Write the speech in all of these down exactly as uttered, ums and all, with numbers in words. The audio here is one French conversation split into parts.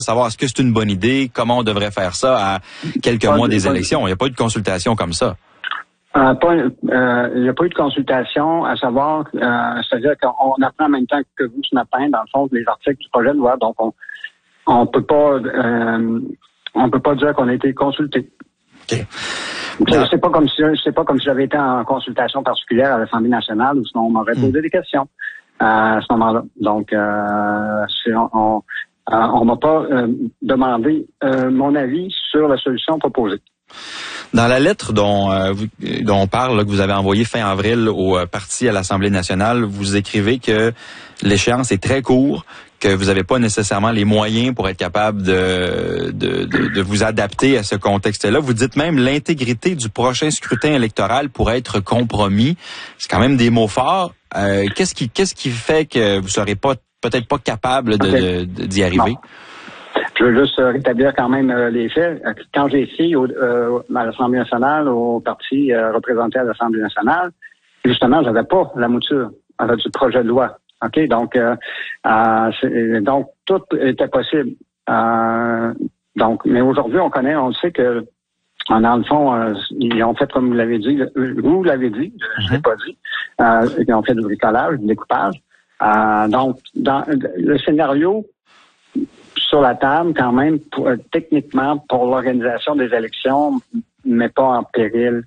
savoir est-ce que c'est une bonne idée, comment on devrait faire ça à quelques pas mois de, des élections. Il n'y a pas eu de consultation comme ça. Euh, pas, euh, il n'y a pas eu de consultation, à savoir, euh, c'est-à-dire qu'on apprend en même temps que vous ce matin, dans le fond, les articles du projet de loi, donc on on peut pas euh, on peut pas dire qu'on a été consulté. Okay. C'est, c'est pas comme si c'est pas comme si j'avais été en consultation particulière à l'Assemblée nationale où sinon on m'aurait posé mmh. des questions euh, à ce moment-là. Donc euh, c'est, on on, euh, on m'a pas euh, demandé euh, mon avis sur la solution proposée. Dans la lettre dont, euh, vous, dont on parle, là, que vous avez envoyée fin avril au euh, parti à l'Assemblée nationale, vous écrivez que l'échéance est très courte, que vous n'avez pas nécessairement les moyens pour être capable de, de, de, de vous adapter à ce contexte-là. Vous dites même l'intégrité du prochain scrutin électoral pourrait être compromis. C'est quand même des mots forts. Euh, qu'est-ce qui, qu'est-ce qui fait que vous serez pas peut-être pas capable de, okay. de, d'y arriver? Non. Je veux juste rétablir quand même euh, les faits. Quand j'ai écrit au, euh, à l'Assemblée nationale, au parti euh, représenté à l'Assemblée nationale, justement, j'avais pas la mouture euh, du projet de loi. OK? Donc, euh, euh, c'est, donc tout était possible. Euh, donc, mais aujourd'hui, on connaît, on sait que, dans le fond, euh, ils ont fait, comme vous l'avez dit, vous l'avez dit, je ne l'ai pas dit, euh, ils ont fait du bricolage, du découpage. Euh, donc, dans le scénario sur la table, quand même, pour, euh, techniquement, pour l'organisation des élections, mais pas en péril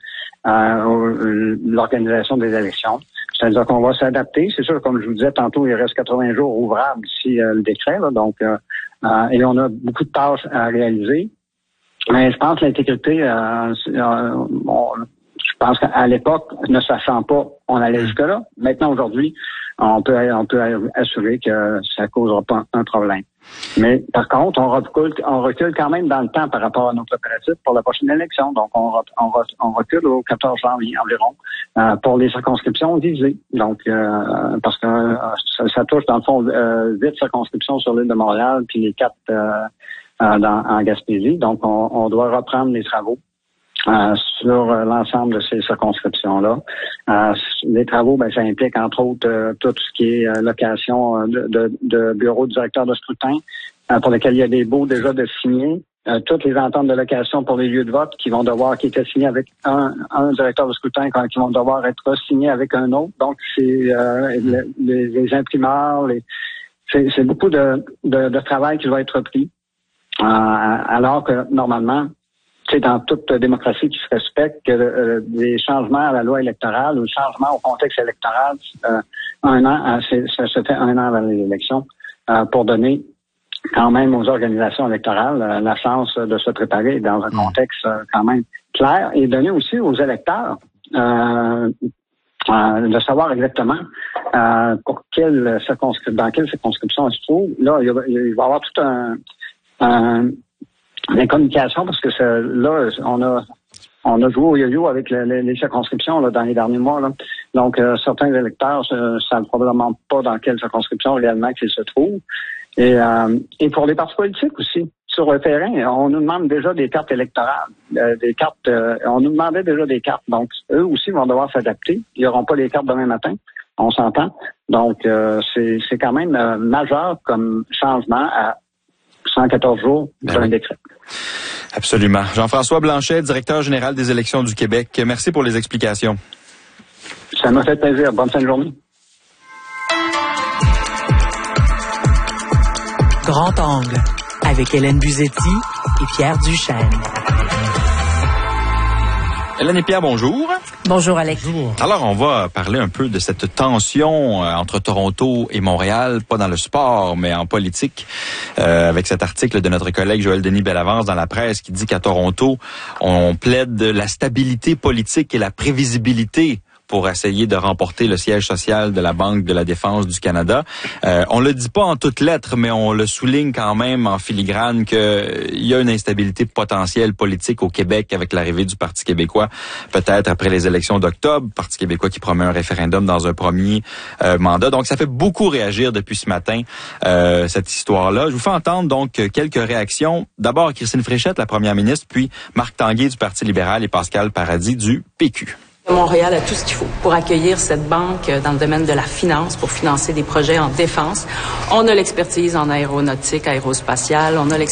euh, l'organisation des élections. C'est-à-dire qu'on va s'adapter. C'est sûr, comme je vous disais tantôt, il reste quatre-vingts jours ouvrables d'ici euh, le décret, là, donc euh, euh, et on a beaucoup de tâches à réaliser. Mais je pense que l'intégrité, euh, euh, on, je pense qu'à l'époque, ne sachant pas, on allait jusque-là. Maintenant, aujourd'hui, on peut on peut assurer que ça ne causera pas un problème. Mais par contre, on recule, on recule quand même dans le temps par rapport à nos préparatifs pour la prochaine élection. Donc, on, on, on recule au quatorze janvier environ euh, pour les circonscriptions visées. Donc, euh, parce que euh, ça, ça touche dans le fond euh, huit circonscriptions sur l'île de Montréal, puis les quatre euh, euh, dans, en Gaspésie. Donc, on, on doit reprendre les travaux. Euh, sur euh, l'ensemble de ces circonscriptions-là. Euh, les travaux, ben, ça implique entre autres euh, tout ce qui est euh, location euh, de, de, de bureaux de directeur de scrutin euh, pour lesquels il y a des baux déjà de signer. Euh, toutes les ententes de location pour les lieux de vote qui vont devoir, qui étaient signés avec un, un directeur de scrutin, qui vont devoir être signés avec un autre. Donc, c'est euh, les, les imprimeurs, les, c'est, c'est beaucoup de, de, de travail qui doit être pris. Euh, alors que normalement, c'est dans toute démocratie qui se respecte que euh, les changements à la loi électorale ou le changement au contexte électoral, euh, un an, euh, ça se fait un an avant les élections euh, pour donner quand même aux organisations électorales euh, la chance de se préparer dans un contexte euh, quand même clair et donner aussi aux électeurs euh, euh, de savoir exactement euh, pour quelle circonscription, dans quelle circonscription ils se trouvent. Là, il va, il va y avoir tout un, un la communication, parce que ça, là, on a on a joué au yo-yo avec le, les, les circonscriptions là, dans les derniers mois. Là. Donc, euh, certains électeurs ne savent probablement pas dans quelle circonscription réellement qu'ils se trouvent. Et, euh, et pour les partis politiques aussi, sur le terrain, on nous demande déjà des cartes électorales, euh, des cartes. Euh, on nous demandait déjà des cartes. Donc, eux aussi vont devoir s'adapter. Ils n'auront pas les cartes demain matin. On s'entend. Donc, euh, c'est, c'est quand même euh, majeur comme changement à cent quatorze jours d'un ben décret. Absolument. Jean-François Blanchet, directeur général des élections du Québec. Merci pour les explications. Ça m'a fait plaisir. Bonne fin de journée. Grand Angle, avec Hélène Buzetti et Pierre Duchesne. Hélène et Pierre, bonjour. Bonjour, Alex. Bonjour. Alors, on va parler un peu de cette tension euh, entre Toronto et Montréal, pas dans le sport, mais en politique, euh, avec cet article de notre collègue Joël Denis Bellavance dans la presse qui dit qu'à Toronto, on plaide la stabilité politique et la prévisibilité pour essayer de remporter le siège social de la Banque de la Défense du Canada. Euh, on le dit pas en toutes lettres, mais on le souligne quand même en filigrane qu'il euh, y a une instabilité potentielle politique au Québec avec l'arrivée du Parti québécois, peut-être après les élections d'octobre, Parti québécois qui promet un référendum dans un premier euh, mandat. Donc, ça fait beaucoup réagir depuis ce matin, euh, cette histoire-là. Je vous fais entendre donc quelques réactions. D'abord, Christine Fréchette, la première ministre, puis Marc Tanguay du Parti libéral et Pascal Paradis du P Q. Montréal a tout ce qu'il faut pour accueillir cette banque dans le domaine de la finance, pour financer des projets en défense. On a l'expertise en aéronautique, aérospatiale, on a l'expertise